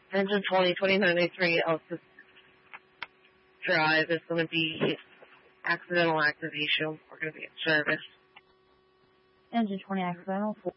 Engine 20, 2093 Elsis Drive is going to be accidental activation. We're going to be in service. Engine 20 accidental.